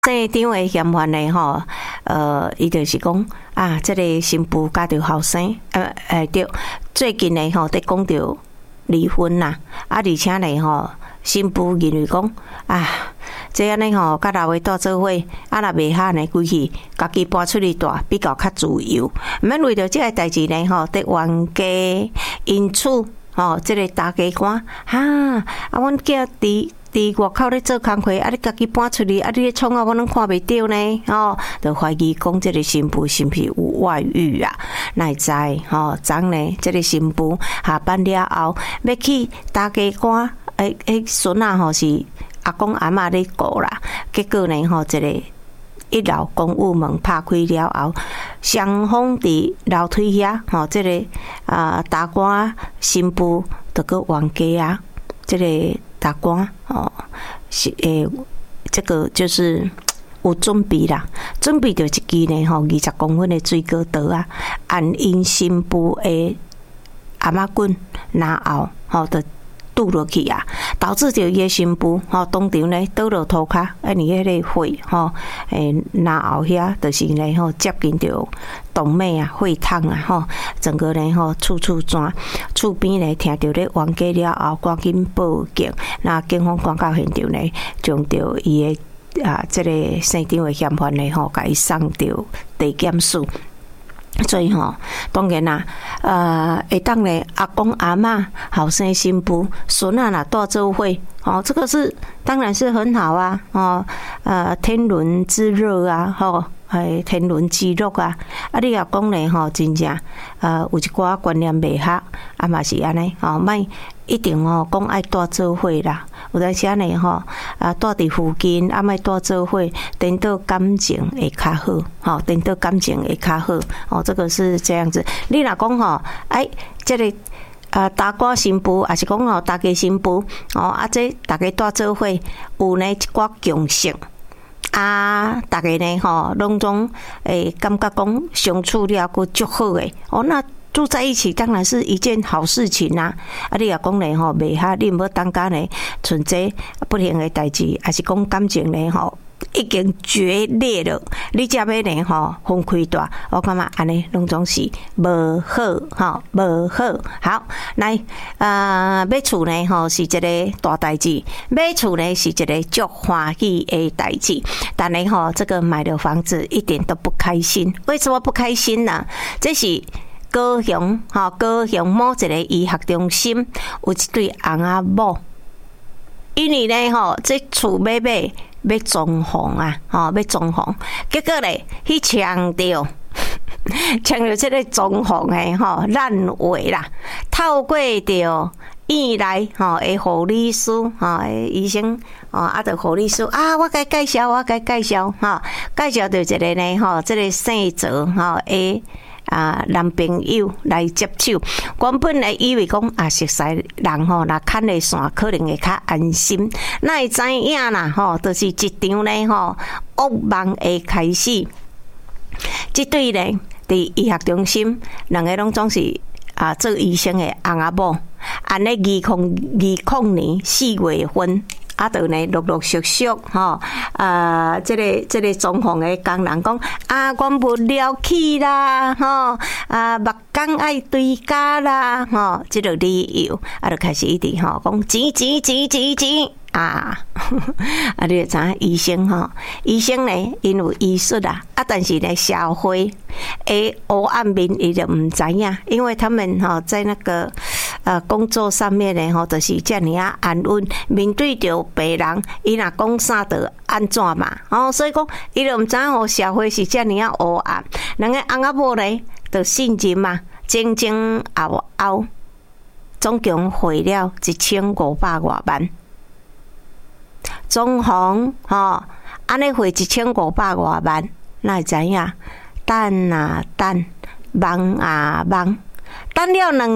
生长的嫌烦的吼，伊就是讲啊，这个新妇嫁着后生，对，最近呢吼，在讲着离婚啦，而且呢吼，新妇认为讲啊，这样呢吼，甲老爸住做伙，若袂合呢，规气家己搬出去住，比较较自由，毋免为着这个代志呢吼，伫冤家因此吼，这个大家官啊，阮囝伫外口咧做工课，你家己搬出去，你咧创啊，我拢看袂到呢，就怀疑讲这个新妇是不是有外遇啊？哪会知昨呢，这个新妇下班了后，要去大家官，孙啊吼是阿公阿嬷咧顾啦，结果呢这个一楼公务门拍开了后，双方伫楼梯遐这个大官新妇就个冤家啊，这个大官是这个就是有准备啦，准备着一支呢20公分的水果刀啊，按因新妇的阿嬷棍然后就拄落去啊，导致着伊的新妇当场呢倒落涂骹，你迄个血然后遐就是呢接近着动脉啊、血糖啊整个呢处转，厝边呢听到咧冤家了后，赶紧报警，那警方赶到现场呢，将着伊的这个生长的嫌犯呢甲伊送着地检署。所以当然啦，会当呢阿公阿嬷、后生新妇、孙啊啦住做伙，这个是当然是很好啊，天伦之乐啊，天伦之乐啊，你也讲呢真正有一寡观念袂合，嘛是安尼莫一定讲爱住做伙啦，有当时呢住伫附近，莫住做伙，颠倒感情会较好，颠倒感情会较好，这个是这样子。你若讲这个大官新妇，还是讲大家新妇，这大家住做伙，有呢一寡共性。大家呢拢总感觉讲相处了佫足好诶，那住在一起当然是一件好事情啊！你也讲呢袂合，你毋要当家呢存这不幸诶代志，还是讲感情呢已经决裂了，你才要呢分开大，我感觉安尼拢总是无好无好。好，来买厝呢是一个大代志，买厝呢是一个足欢喜的代志，但呢这个买了房子一点都不开心，为什么不开心呢？这是高雄某一个医学中心有一对翁仔某，因为呢这厝要装潢啊，要装潢，结果咧去强调这个装潢的烂尾啦，透过着院内的护理师医生就护理师我该介绍介绍着一个呢这个姓周男朋友来接手，原本来以为讲熟悉人若牵个线可能会较安心，哪会知影啦就是一场呢噩梦会开始。这对呢伫医学中心，两个拢总是做医生的翁仔某，按咧2020年4月份。就呢陆续这个装潢的工人讲我不了起啦目光爱对家啦这个理由就开始一直讲钱你就知影医生呢因有医术啊，但是呢社会的黑暗面伊就唔知影，因为他们在那个工作上面呢就是这样安稳，面对着别人，伊若讲啥就安怎嘛所以讲伊就唔知影社会是这样黑暗，两个翁仔某呢就信任嘛，前后总共花了1500多万。装潢安尼花1500多万，哪会知影？等啊等，忙啊忙，等了2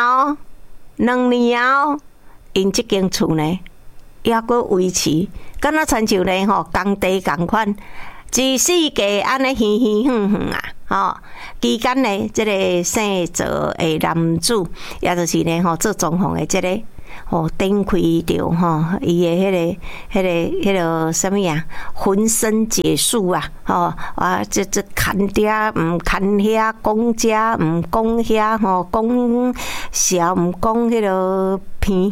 年因这间厝呢，还阁维持，敢若亲像呢工地共款，一世界安尼嘻嘻哼哼啊！期间呢，这个姓周的男子，也就是呢做装潢的这个展开着伊的迄个什么啊，浑身解数啊，这看嗲唔看遐，讲遮唔讲遐，讲笑唔讲迄个偏。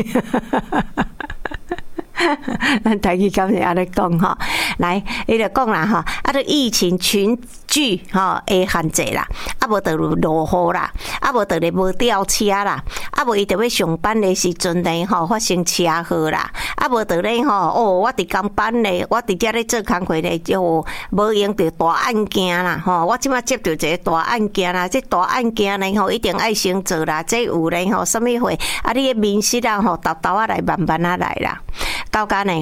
咱台语敢是安尼讲吼，来，伊就讲啦吼，这疫情群聚会限制啦，无就落雨啦，无就咧无吊车啦，无伊就要上班的时阵呢发生车祸啦，无就咧我伫工班咧，我伫遮咧做工课咧，无用着大案件啦，我即摆接到一个大案件啦，这大案件呢一定爱先做啦，这有咧什么货，你的面试啊豆豆啊来慢慢啊来啦。到甲呢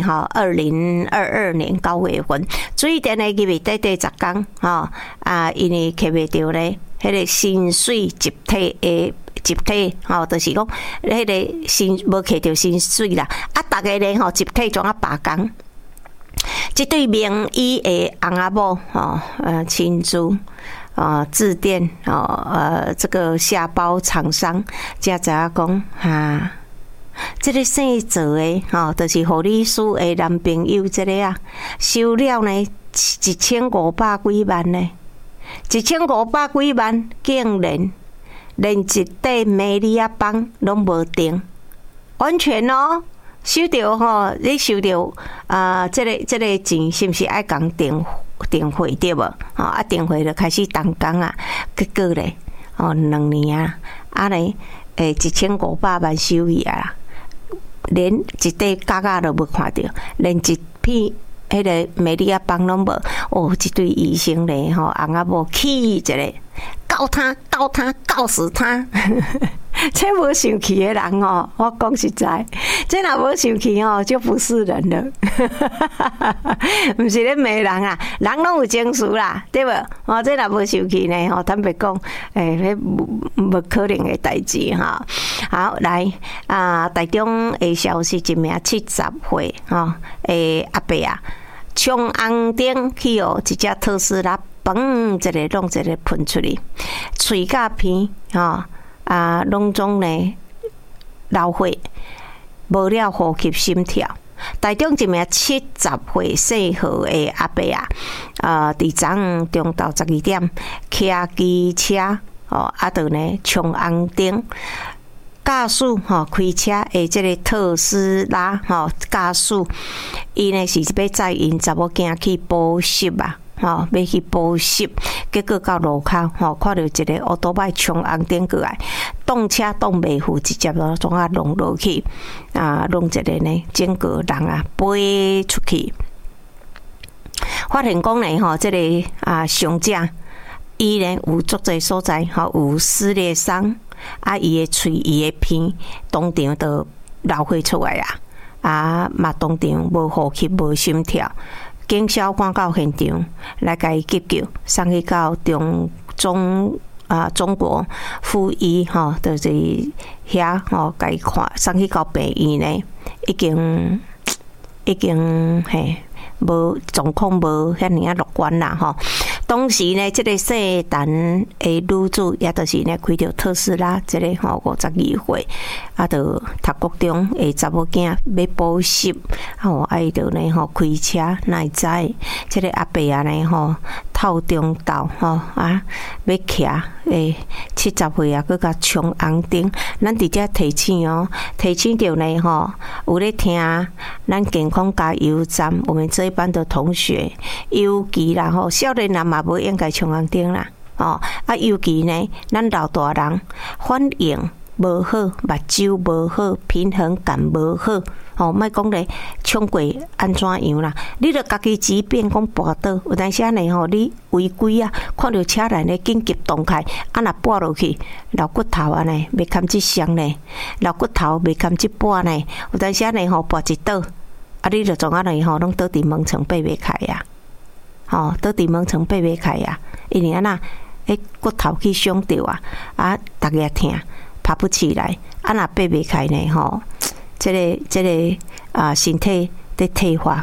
2022年9月份，水电的入去短10天因为摕袂着咧，迄个薪水集体的集体就是讲迄个薪无摕着薪水啦，大家咧集体怎啊罢工？这对名医的翁仔某亲自致电这个下包厂商，才知影讲这个生意做的就是护理师的男朋友，这个收了呢1500几万呢，1500几万，竟然连一块美利亚棒拢无定，完全收到你收到这个钱是不是爱讲定费对无？定费就开始动工啊，结果咧2年咧1500万收益啊！连一块角角都无看到，连一片迄个美利亚棒拢无。这对医生咧翁仔某气一个，告死他！这无生气的人我讲实在，这若无生气就不是人了。不是咧骂人啊，人拢有情绪啦，对无？这若无生气呢坦白讲，迄无可能的代志哈。好，来台中的消息，一名70岁的阿伯啊，冲红灯去一只特斯拉，嘣一个弄一个喷出去，嘴甲片拢总呢流血，无了呼吸心跳。台中一名70岁姓何的阿伯伫昨昏中昼12点骑机车就呢冲红灯。驾驶开车的这个特斯拉驾驶，伊呢是要载因查某囝去补习啊，要去补习，结果到路口看到一个乌多摆冲红灯过来，动车动袂赴，直接怎啊弄落去弄一个呢整个人飞出去。发现讲呢这个伤者伊呢有足侪所在有撕裂伤。伊的喙、伊的鼻，当场就流血出来嘛当场无呼吸、无心跳，警消赶到现场来甲伊急救，送去到中国附医就是遐甲伊看，送去到病院呢，已经无状况无遐尔乐观啦当时呢，这个姓陈的女子也就是呢开着特斯拉，这个52岁，就读国中的查某囝要补习，伊就呢开车，哪会知这个阿伯呢透中道要骑70岁佫甲冲红灯，咱伫遮提醒着呢有咧听咱健康加油站，我们这一班的同学，尤其啦少年人嘛无应该冲红灯啦尤其呢咱老大人反应无好，目睭无好，平衡感无好莫讲咧冲过安怎样啦，你著家己疾病讲跋倒，有当时呢你违规看到车来呢紧急动开若跋落去，老骨头呢袂堪这伤呢，老骨头袂堪这跋呢，有当时呢跋一倒你著总呢拢倒伫门床爬袂开倒伫门床爬袂开因为骨头去伤着逐个疼，爬不起来若爬袂开呢这个身体在退化，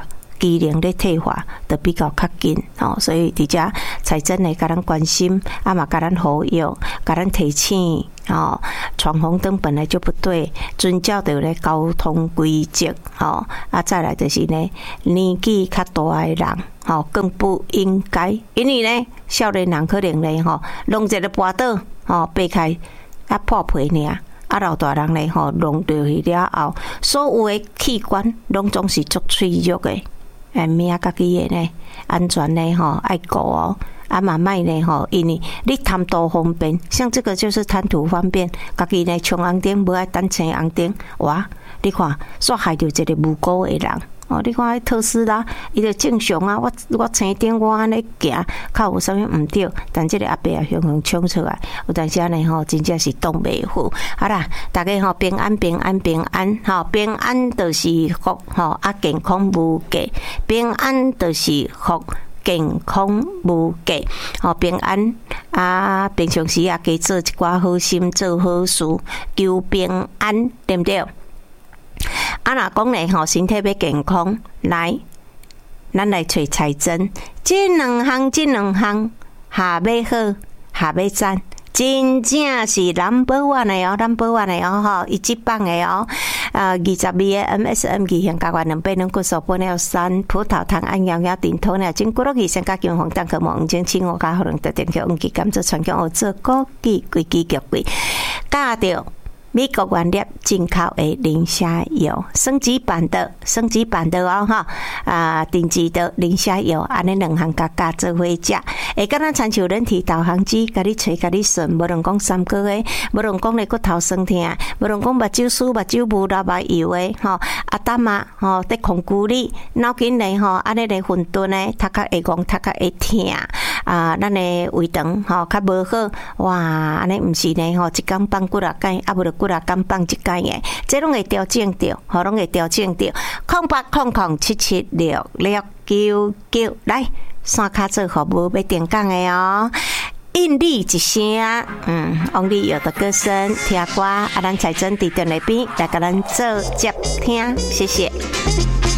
机能咧退化，就比较较紧哦。所以伫遮财政咧，甲咱关心，啊嘛甲咱呼吁，甲咱提醒哦。闯红灯本来就不对，遵照着咧交通规则哦。啊，再来就是呢，年纪较大诶人。吼，更不应该，因为呢，少年人可能呢，吼，弄一个跋倒，吼，掰开啊破皮尔，啊老大人呢，吼，弄掉去了后，所有的器官拢总是足脆弱的，命家己的呢，安全呢，吼，爱顾哦。啊，慢慢呢，吼，因为你贪图方便，像这个就是贪图方便，家己呢冲红灯，无爱等青红灯，哇，你看，煞害着一个无辜的人。哦，你看特斯拉，伊就正常啊！我青灯我安尼行，较有啥物毋对？但这个阿伯啊，雄雄冲出来，有当时呢吼，真正是挡袂好。好啦，大家吼平安平安平安，吼平安就是福吼，啊健康无价，平安就是福。健康无价，吼平安啊！平常时啊，加做一寡好心，做好事，求平安，对不对？啊，若讲咧吼，身体要健康，来，咱来找财针，这两项下要好，下要赞，真正是 number one 的哦 ，number one 的哦，吼，一级棒的哦。22个 MSM 二型加元2杯能骨素玻尿酸葡萄糖胺药药顶头呢，经过了2升加金红蛋壳黄金青我加可能得点去黄金甘蔗传统做枸杞规支脚贵，加着。美国原料进口的磷虾油，升级版的哦哈，顶级的磷虾油，安尼两项加做伙食，会敢若亲像人体导航机，甲你吹甲你顺，无论讲3个月，无论讲你骨头酸痛，无论讲目睭湿、目睭无流目油的吼，啊胆啊吼，得控制你脑筋呢吼，安尼来混沌呢，头壳会戆，头壳会痛啊，咱的胃肠吼较无好，哇，安尼毋是呢吼，一天放几啊天，啊无就几啊天放一天的，这拢会调整着，吼，拢会调整着。0800776699来，线卡做服务要定岗的哦。应你一声，王力友的歌声，听歌，啊，咱财政伫电内边来甲咱做接听，谢谢。